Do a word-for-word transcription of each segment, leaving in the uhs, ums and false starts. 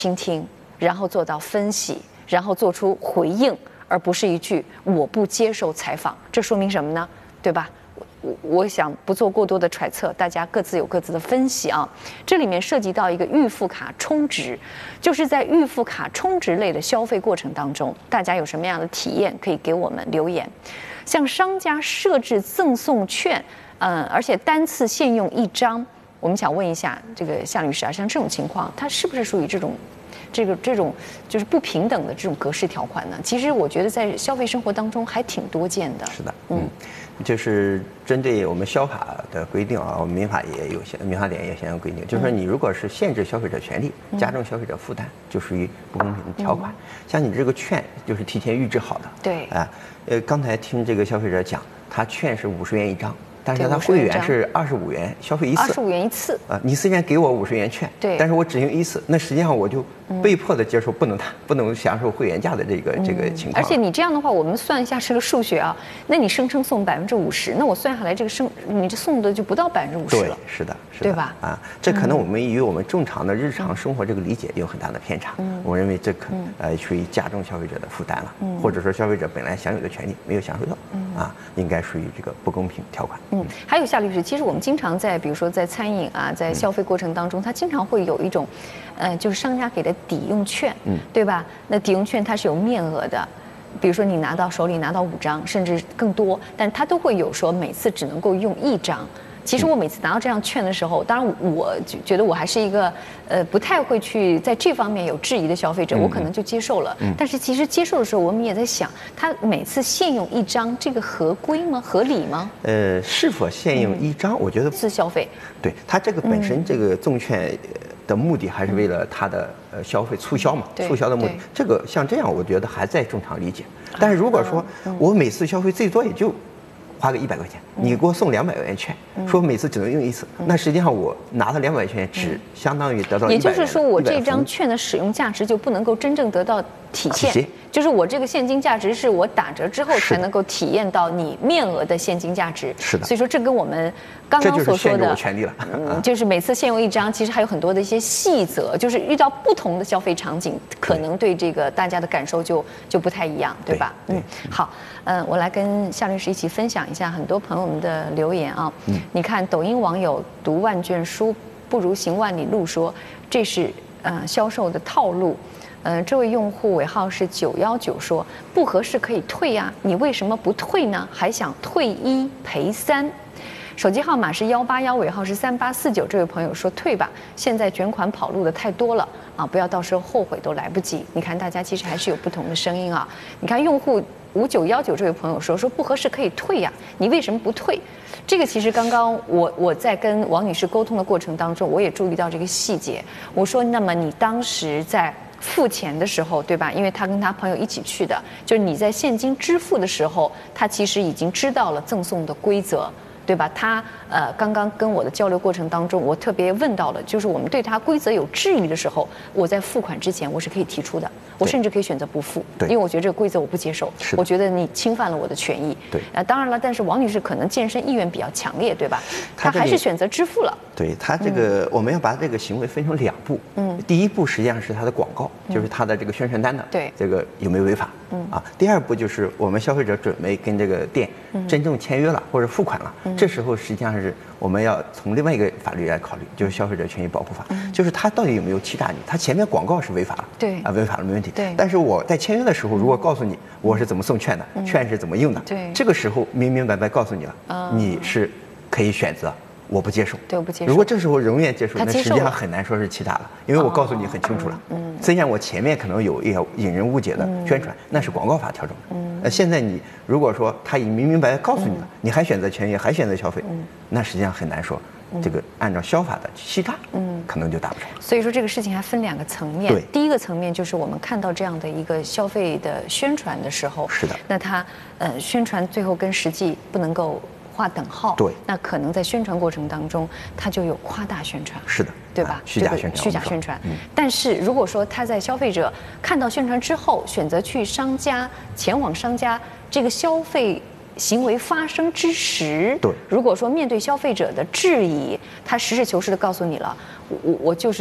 倾听，然后做到分析，然后做出回应，而不是一句我不接受采访。这说明什么呢？对吧？我我想不做过多的揣测，大家各自有各自的分析啊。这里面涉及到一个预付卡充值，就是在预付卡充值类的消费过程当中，大家有什么样的体验可以给我们留言。像商家设置赠送券，嗯，而且单次限用一张，我们想问一下这个夏律师啊，像这种情况，它是不是属于这种？这个这种就是不平等的这种格式条款呢？其实我觉得在消费生活当中还挺多见的。 是的，嗯，就是针对我们消法的规定啊，我们民法也有些民法典也有相应规定，就是说你如果是限制消费者权利，加重消费者负担，就属于不公平的条款。像你这个券就是提前预制好的， 对， 啊，呃，刚才听这个消费者讲，他券是五十元一张。但是他会员是二十五元消费一次， 二十五元一次啊！你虽然给我五十元券， 对， 但是我只用一次，那实际上我就被迫的接受不能不能享受会员价的这个、嗯、这个情况。 而且你这样的话，我们算一下这个数学啊，那你声称送百分之五十，那我算下来这个生你这送的就不到百分之五十了。 对，是的，是的， 对吧？ 啊，这可能我们与我们正常的日常生活这个理解有很大的偏差。嗯，我认为这可呃属于加重消费者的负担了，嗯，或者说消费者本来享有的权利没有享受到，嗯啊，应该属于这个不公平条款。 嗯，还有夏律师，其实我们经常在比如说在餐饮啊，在消费过程当中，它经常会有一种，呃，就是商家给的抵用券，嗯，对吧？那抵用券它是有面额的。比如说你拿到手里拿到五张，甚至更多，但它都会有说每次只能够用一张。其实我每次拿到这样券的时候，当然我觉得我还是一个呃不太会去在这方面有质疑的消费者，我可能就接受了。嗯、但是其实接受的时候，我们也在想，他每次限用一张，这个合规吗？合理吗？ 呃，是否限用一张？嗯、我觉得次消费， 对它这个本身这个赠券的目的还是为了它的呃消费促销嘛，促销的目的。这个像这样，我觉得还在正常理解。但是如果说我每次消费最多也就花个一百块钱，你给我送两百元券，说每次只能用一次，那实际上我拿到两百元只相当于得到一百元。 也就是说，我这张券的使用价值就不能够真正得到体现，就是我这个现金价值是我打折之后才能够体验到你面额的现金价值。 是的。 所以说这跟我们刚刚所说的， 权利了， 嗯，就是每次限用一张，其实还有很多的一些细则，就是遇到不同的消费场景，可能对这个大家的感受就就不太一样，对吧？ 对嗯，好，嗯，我来跟夏律师一起分享一下很多朋友们的留言啊。嗯，你看抖音网友读万卷书不如行万里路说，这是呃销售的套路。呃，这位用户尾号是九幺九说不合适可以退呀、啊，你为什么不退呢？还想退一赔三。手机号码是幺八幺，尾号是三八四九。这位朋友说退吧，现在卷款跑路的太多了啊，不要到时候后悔都来不及。你看大家其实还是有不同的声音啊。你看用户五九幺九这位朋友说说不合适可以退呀、啊，你为什么不退？这个其实刚刚我我在跟王女士沟通的过程当中，我也注意到这个细节。我说，那么你当时在付钱的时候，对吧？因为他跟他朋友一起去的，就是你在现金支付的时候，他其实已经知道了赠送的规则。对吧？他呃，刚刚跟我的交流过程当中，我特别问到了，就是我们对他规则有质疑的时候，我在付款之前我是可以提出的，我甚至可以选择不付，因为我觉得这个规则我不接受，我觉得你侵犯了我的权益。 对， 呃，当然了，但是王女士可能健身意愿比较强烈，对吧？她还是选择支付了。 对他这个，嗯、我们要把这个行为分成两步。嗯，第一步实际上是他的广告，嗯、就是他的这个宣传单的， 对这个有没有违法？嗯啊，第二步就是我们消费者准备跟这个店真正签约了、嗯、或者付款了，嗯、这时候实际上是我们要从另外一个法律来考虑，就是消费者权益保护法，嗯、就是他到底有没有欺诈你？他前面广告是违法了， 对啊，违法了没问题。 对， 但是我在签约的时候，如果告诉你我是怎么送券的，嗯、券是怎么用的， 对， 这个时候明明白白告诉你了，嗯、你是可以选择。我不接受， 对，我不接受。 如果这时候仍愿接受，那实际上很难说是欺诈了，因为我告诉你很清楚了。嗯，虽然我前面可能有一些引人误解的宣传，那是广告法调整的。嗯，呃，现在你如果说他已明明白白告诉你了，你还选择签约，还选择消费，那实际上很难说这个按照消法的欺诈，嗯，可能就达不成。 所以说这个事情还分两个层面。 对， 第一个层面就是我们看到这样的一个消费的宣传的时候， 是的， 那他呃宣传最后跟实际不能够划等号， 对， 那可能在宣传过程当中，它就有夸大宣传， 是的， 对吧？ 虚假宣传， 虚假宣传。嗯，但是如果说他在消费者看到宣传之后，选择去商家前往商家这个消费行为发生之时， 对， 如果说面对消费者的质疑，他实事求是的告诉你了，我我我就是这样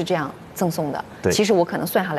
赠送的。 对， 其实我可能算下来。